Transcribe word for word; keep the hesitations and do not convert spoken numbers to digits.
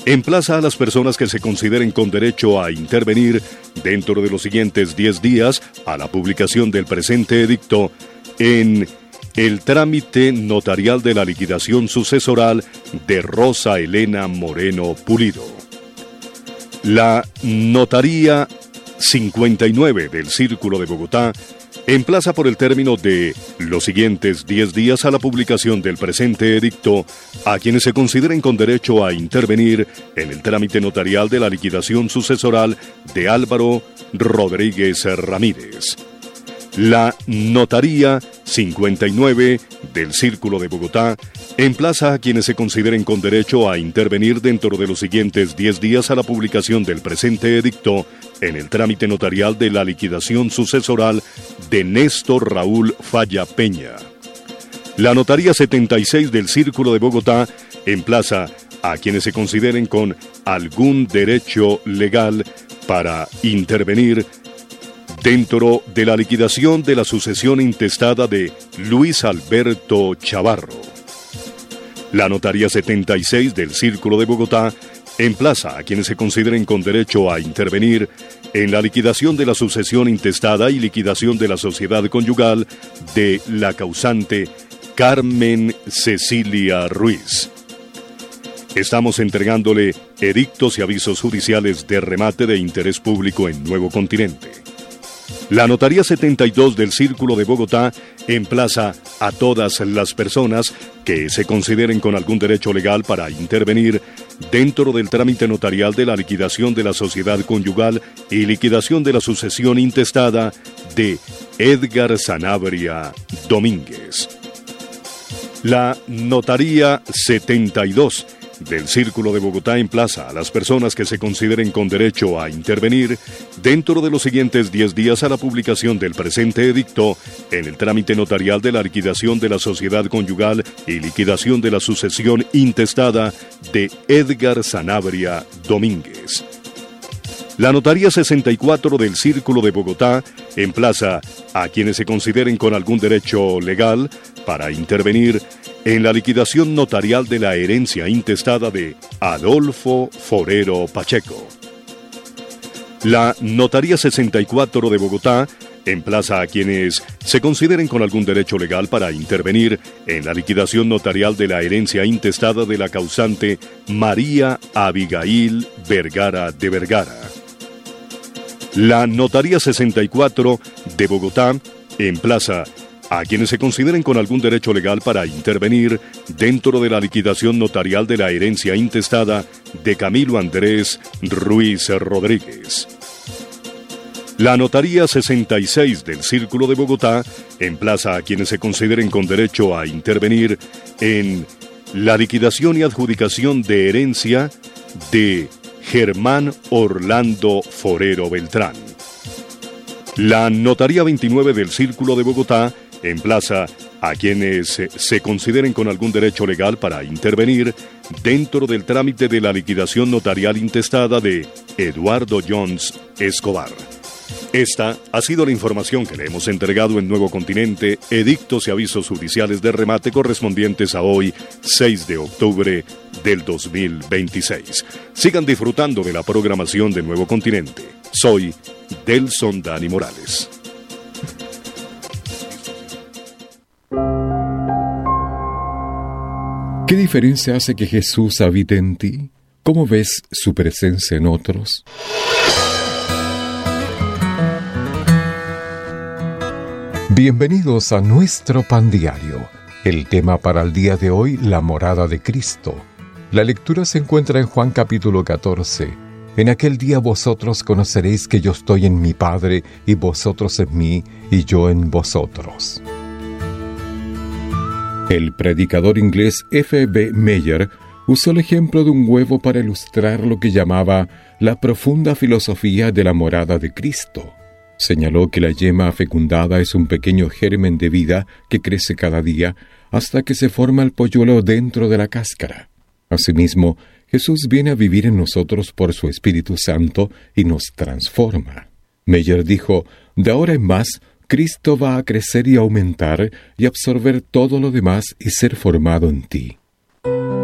emplaza a las personas que se consideren con derecho a intervenir dentro de los siguientes diez días a la publicación del presente edicto en el trámite notarial de la liquidación sucesoral de Rosa Elena Moreno Pulido. La Notaría cincuenta y nueve del Círculo de Bogotá emplaza por el término de los siguientes diez días a la publicación del presente edicto a quienes se consideren con derecho a intervenir en el trámite notarial de la liquidación sucesoral de Álvaro Rodríguez Ramírez. La Notaría cincuenta y nueve del Círculo de Bogotá emplaza a quienes se consideren con derecho a intervenir dentro de los siguientes diez días a la publicación del presente edicto en el trámite notarial de la liquidación sucesoral de Néstor Raúl Falla Peña. La Notaría setenta y seis del Círculo de Bogotá emplaza a quienes se consideren con algún derecho legal para intervenir dentro de la liquidación de la sucesión intestada de Luis Alberto Chavarro. La Notaría setenta y seis del Círculo de Bogotá emplaza a quienes se consideren con derecho a intervenir en la liquidación de la sucesión intestada y liquidación de la sociedad conyugal de la causante Carmen Cecilia Ruiz. Estamos entregándole edictos y avisos judiciales de remate de interés público en Nuevo Continente. La Notaría setenta y dos del Círculo de Bogotá emplaza a todas las personas que se consideren con algún derecho legal para intervenir dentro del trámite notarial de la liquidación de la sociedad conyugal y liquidación de la sucesión intestada de Edgar Sanabria Domínguez. La Notaría setenta y dos del Círculo de Bogotá emplaza a las personas que se consideren con derecho a intervenir dentro de los siguientes diez días a la publicación del presente edicto en el trámite notarial de la liquidación de la sociedad conyugal y liquidación de la sucesión intestada de Edgar Sanabria Domínguez. La Notaría sesenta y cuatro del Círculo de Bogotá emplaza a quienes se consideren con algún derecho legal para intervenir en la liquidación notarial de la herencia intestada de Adolfo Forero Pacheco. La Notaría sesenta y cuatro de Bogotá emplaza a quienes se consideren con algún derecho legal para intervenir en la liquidación notarial de la herencia intestada de la causante María Abigail Vergara de Vergara. La Notaría sesenta y cuatro de Bogotá emplaza a quienes se consideren con algún derecho legal para intervenir dentro de la liquidación notarial de la herencia intestada de Camilo Andrés Ruiz Rodríguez. La Notaría sesenta y seis del Círculo de Bogotá emplaza a quienes se consideren con derecho a intervenir en la liquidación y adjudicación de herencia de Germán Orlando Forero Beltrán. La Notaría veintinueve del Círculo de Bogotá emplaza a quienes se consideren con algún derecho legal para intervenir dentro del trámite de la liquidación notarial intestada de Eduardo Jones Escobar. Esta ha sido la información que le hemos entregado en Nuevo Continente, edictos y avisos judiciales de remate correspondientes a hoy, seis de octubre del dos mil veintiséis. Sigan disfrutando de la programación de Nuevo Continente. Soy Delson Dani Morales. ¿Qué diferencia hace que Jesús habite en ti? ¿Cómo ves su presencia en otros? Bienvenidos a nuestro pan diario. El tema para el día de hoy, la morada de Cristo. La lectura se encuentra en Juan capítulo catorce. En aquel día vosotros conoceréis que yo estoy en mi Padre, y vosotros en mí, y yo en vosotros. El predicador inglés F B Meyer usó el ejemplo de un huevo para ilustrar lo que llamaba la profunda filosofía de la morada de Cristo. Señaló que la yema fecundada es un pequeño germen de vida que crece cada día hasta que se forma el polluelo dentro de la cáscara. Asimismo, Jesús viene a vivir en nosotros por su Espíritu Santo y nos transforma. Meyer dijo, de ahora en más, Cristo va a crecer y aumentar y absorber todo lo demás y ser formado en ti.